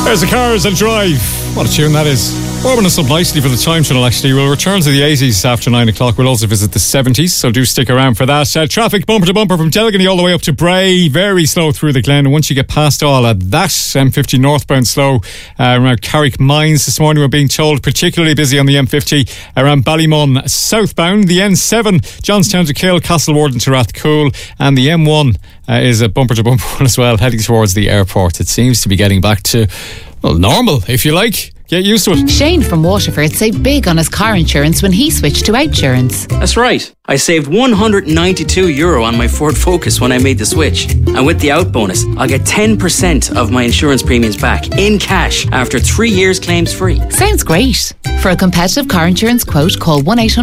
There's the Cars and Drive. What a tune that is. Warming us up nicely for the time tunnel, actually. We'll return to the 80s after 9 o'clock. We'll also visit the 70s, so do stick around for that. Traffic bumper to bumper from Delgany all the way up to Bray. Very slow through the Glen. And once you get past all of that, M50 northbound slow around Carrick Mines this morning. We're being told particularly busy on the M50 around Ballymun southbound. The N7, Johnstown to Kill, Castlewarden to Rathcoole. And the M1 is a bumper to bumper one as well, heading towards the airport. It seems to be getting back to, well, normal, if you like. Get used to it. Shane from Waterford saved big on his car insurance when he switched to Outsurance. That's right. I saved €192 on my Ford Focus when I made the switch. And with the out bonus, I'll get 10% of my insurance premiums back in cash after 3 years claims free. Sounds great. For a competitive car insurance quote, call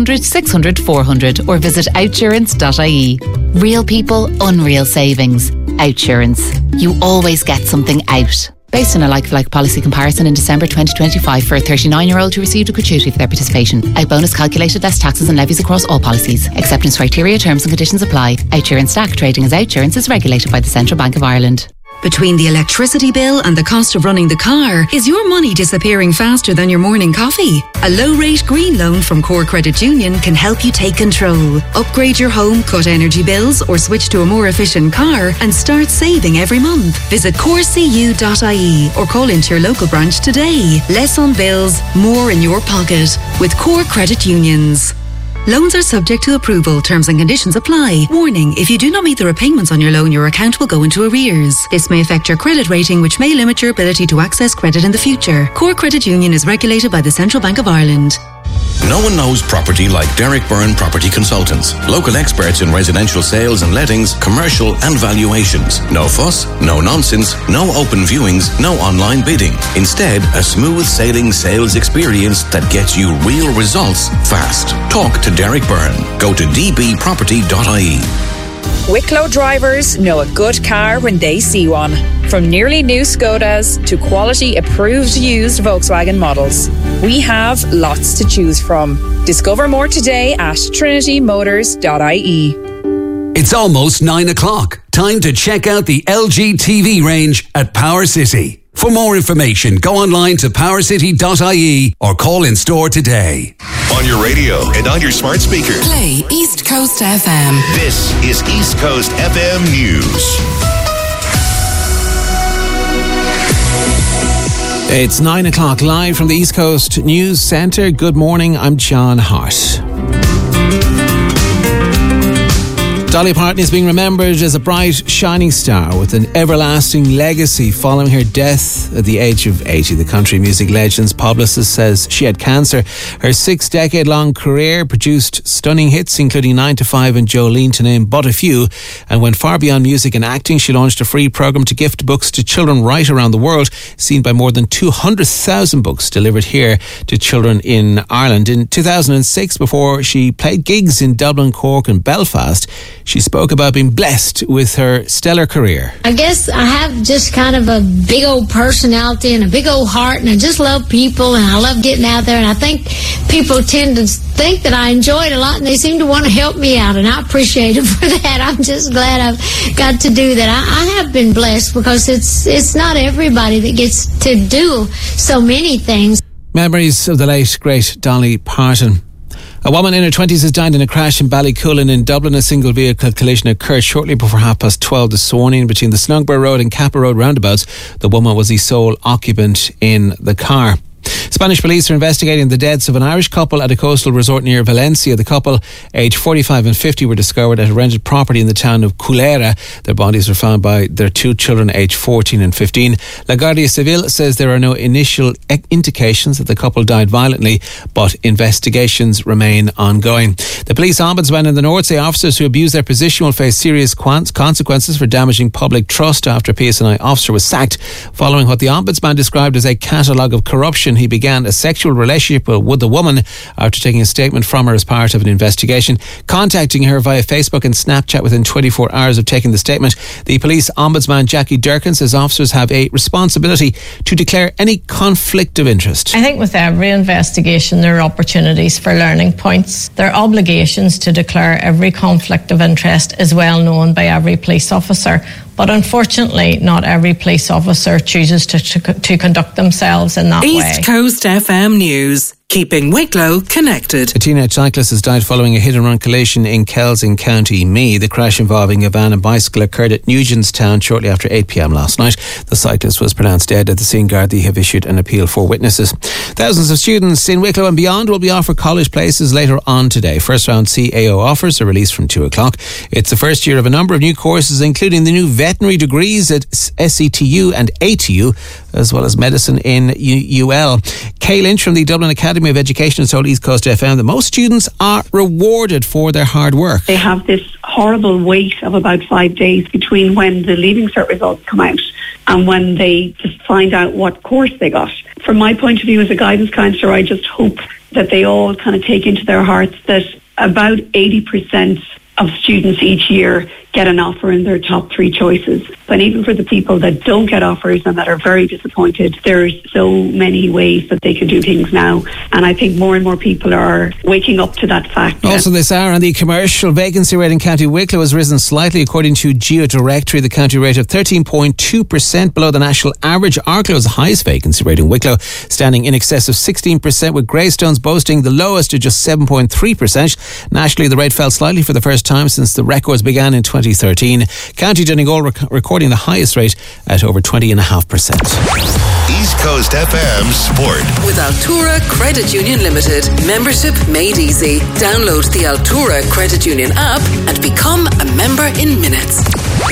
1-800-600-400 or visit outsurance.ie. Real people, unreal savings. Outsurance. You always get something out. Based on a like-for-like policy comparison in December 2025 for a 39-year-old who received a gratuity for their participation. Out bonus calculated less taxes and levies across all policies. Acceptance criteria, terms and conditions apply. Outsurance Stack trading as Outsurance is regulated by the Central Bank of Ireland. Between the electricity bill and the cost of running the car, is your money disappearing faster than your morning coffee? A low-rate green loan from Core Credit Union can help you take control. Upgrade your home, cut energy bills, or switch to a more efficient car and start saving every month. Visit corecu.ie or call into your local branch today. Less on bills, more in your pocket with Core Credit Unions. Loans are subject to approval. Terms and conditions apply. Warning, if you do not meet the repayments on your loan, your account will go into arrears. This may affect your credit rating, which may limit your ability to access credit in the future. Core Credit Union is regulated by the Central Bank of Ireland. No one knows property like Derek Byrne Property Consultants. Local experts in residential sales and lettings, commercial and valuations. No fuss, no nonsense, no open viewings, no online bidding. Instead, a smooth sailing sales experience that gets you real results fast. Talk to Derek Byrne. Go to dbproperty.ie. Wicklow drivers know a good car when they see one. From nearly new Skodas to quality approved used Volkswagen models, we have lots to choose from. Discover more today at trinitymotors.ie. It's almost 9 o'clock. Time to check out the LG TV range at Power City. For more information, go online to powercity.ie or call in store today. On your radio and on your smart speaker. Play East Coast FM. This is East Coast FM News. It's 9 o'clock live from the East Coast News Centre. Good morning, I'm John Hart. Dolly Parton is being remembered as a bright, shining star with an everlasting legacy following her death at the age of 80. The country music legend's publicist says she had cancer. Her 6-decade-long career produced stunning hits, including 9 to 5 and Jolene, to name but a few, and went far beyond music and acting. She launched a free programme to gift books to children right around the world, seen by more than 200,000 books delivered here to children in Ireland. In 2006, before she played gigs in Dublin, Cork and Belfast, she spoke about being blessed with her stellar career. I guess I have just kind of a big old personality and a big old heart, and I just love people and I love getting out there, and I think people tend to think that I enjoy it a lot and they seem to want to help me out, and I appreciate it for that. I'm just glad I've got to do that. I have been blessed because it's not everybody that gets to do so many things. Memories of the late, great Dolly Parton. A woman in her 20s has died in a crash in Ballycullen in Dublin. A single vehicle collision occurred shortly before 12:30 this morning between the Snugborough Road and Kappa Road roundabouts. The woman was the sole occupant in the car. Spanish police are investigating the deaths of an Irish couple at a coastal resort near Valencia. The couple, aged 45 and 50, were discovered at a rented property in the town of Culera. Their bodies were found by their 2 children, aged 14 and 15. La Guardia Civil says there are no initial indications that the couple died violently, but investigations remain ongoing. The police ombudsman in the North say officers who abuse their position will face serious consequences for damaging public trust after a PSNI officer was sacked following what the ombudsman described as a catalogue of corruption. He began a sexual relationship with the woman after taking a statement from her as part of an investigation. Contacting her via Facebook and Snapchat within 24 hours of taking the statement, the police ombudsman Jackie Durkin says officers have a responsibility to declare any conflict of interest. I think with every investigation there are opportunities for learning points. Their obligations to declare every conflict of interest is well known by every police officer. But unfortunately, not every police officer chooses to conduct themselves in that way. East Coast FM News. Keeping Wicklow connected. A teenage cyclist has died following a hit-and-run collision in Kells in County Meath. The crash involving a van and bicycle occurred at Nugentstown shortly after 8 p.m. last night. The cyclist was pronounced dead at the scene. Gardaí have issued an appeal for witnesses. Thousands of students in Wicklow and beyond will be offered college places later on today. First round CAO offers are released from 2 o'clock. It's the first year of a number of new courses, including the new veterinary degrees at SETU and ATU, as well as medicine in UL. Kay Lynch from the Dublin Academy of Education has told East Coast FM that most students are rewarded for their hard work. They have this horrible wait of about 5 days between when the Leaving Cert results come out and when they just find out what course they got. From my point of view as a guidance counsellor, I just hope that they all kind of take into their hearts that about 80% of students each year get an offer in their top 3 choices. But even for the people that don't get offers and that are very disappointed, there's so many ways that they can do things now. And I think more and more people are waking up to that fact. Also this hour, and the commercial vacancy rate in County Wicklow has risen slightly according to GeoDirectory. The county rate of 13.2% below the national average. Arklow is the highest vacancy rate in Wicklow, standing in excess of 16%, with Greystones boasting the lowest at just 7.3%. Nationally, the rate fell slightly for the first time since the records began in 2013. County Donegal recording the highest rate at over 20.5%. East Coast FM Sport. With Altura Credit Union Limited. Membership made easy. Download the Altura Credit Union app and become a member in minutes.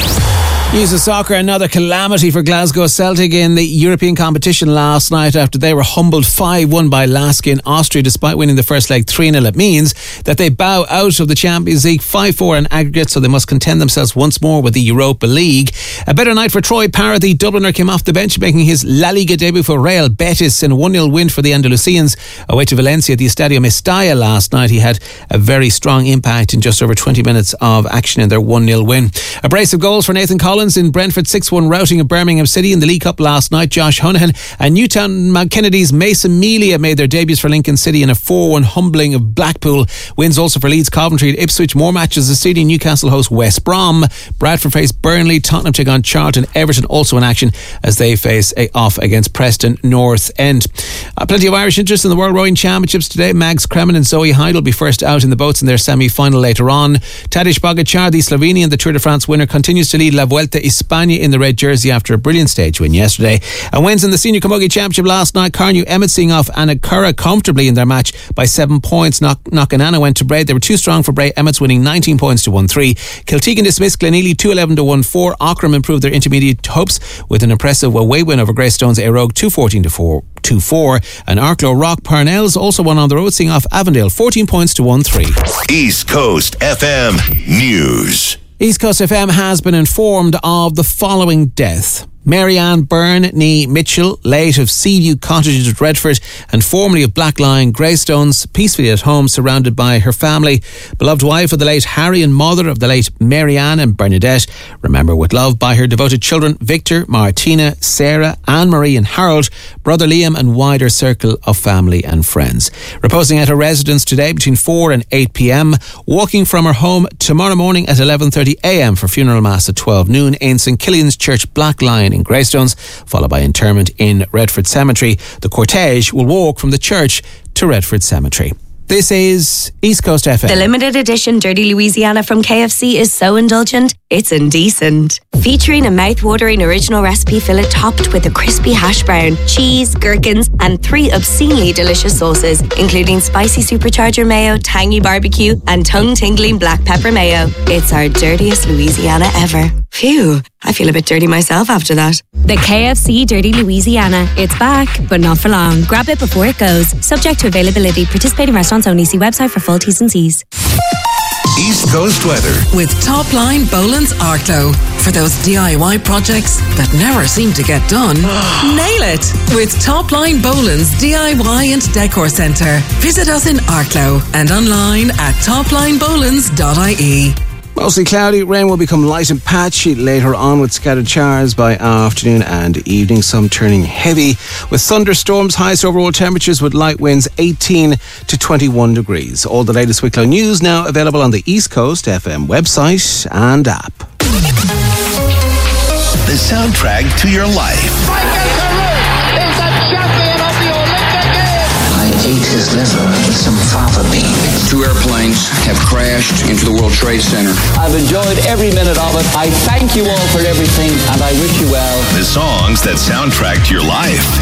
News of soccer, another calamity for Glasgow Celtic in the European competition last night after they were humbled 5-1 by Lask in Austria despite winning the first leg 3-0. It means that they bow out of the Champions League 5-4 in aggregate, so they must contend themselves once more with the Europa League. A better night for Troy Parra. The Dubliner came off the bench making his La Liga debut for Real Betis in a 1-0 win for the Andalusians away to Valencia at the Estadio Mestalla last night. He had a very strong impact in just over 20 minutes of action in their 1-0 win. A brace of goals for Nathan Collins in Brentford 6-1 routing of Birmingham City in the League Cup last night. Josh Honohan and Newtown Mount Kennedy's Mason Melia made their debuts for Lincoln City in a 4-1 humbling of Blackpool. Wins also for Leeds, Coventry and Ipswich. More matches this evening. Newcastle host West Brom. Bradford face Burnley. Tottenham take on Charlton. Everton also in action as they face off against Preston North End. Plenty of Irish interest in the World Rowing Championships today. Mags Kremen and Zoe Hyde will be first out in the boats in their semi-final later on. Tadej Pogačar, the Slovenian, the Tour de France winner, continues to lead La Vuelta España in the red jersey after a brilliant stage win yesterday. And wins in the Senior Camogie Championship last night. Carnew Emmett seeing off Anna Curra comfortably in their match by 7 points. Knockananna went to Bray. They were too strong for Bray. Emmett's winning 19 points to 1-3. Kiltegan dismissed Glenealy 2-11 to 1-4. Ockram improved their intermediate hopes with an impressive away win over Greystones Aerogue 2-14 to 2-4. And Arklow Rock Parnells also won on the road, seeing off Avondale 14 points to 1-3. East Coast FM News. East Coast FM has been informed of the following death. Mary Ann Byrne nee Mitchell, late of Seaview Cottages at Redford and formerly of Black Lion Greystones, peacefully at home surrounded by her family. Beloved wife of the late Harry and mother of the late Mary Ann and Bernadette. Remember with love by her devoted children Victor, Martina, Sarah, Anne-Marie and Harold, brother Liam and wider circle of family and friends. Reposing at her residence today between 4 and 8 p.m. Walking from her home tomorrow morning at 11:30 a.m. for funeral mass at 12 noon in St Killian's Church, Black Lion in Greystones, followed by interment in Redford Cemetery. The cortege will walk from the church to Redford Cemetery. This is East Coast FM. The limited edition Dirty Louisiana from KFC is so indulgent, it's indecent. Featuring a mouth-watering original recipe fillet topped with a crispy hash brown, cheese, gherkins, and 3 obscenely delicious sauces, including spicy supercharger mayo, tangy barbecue, and tongue-tingling black pepper mayo. It's our dirtiest Louisiana ever. Phew, I feel a bit dirty myself after that. The KFC Dirty Louisiana. It's back, but not for long. Grab it before it goes. Subject to availability. Participating restaurants only. See website for full T's and C's. East Coast weather. With Top Line Boland's Arklow. For those DIY projects that never seem to get done, nail it with Top Line Boland's DIY and Decor Centre. Visit us in Arklow and online at toplinebolans.ie. Mostly cloudy, rain will become light and patchy later on with scattered showers by afternoon and evening, some turning heavy with thunderstorms. Highest overall temperatures with light winds 18 to 21 degrees. All the latest Wicklow news now available on the East Coast FM website and app. the soundtrack to your life. Michael Carruth is the champion of the Olympic Games. I ate his liver with some fava beans. 2 airplanes have crashed into the World Trade Center. I've enjoyed every minute of it. I thank you all for everything, and I wish you well. The songs that soundtrack to your life.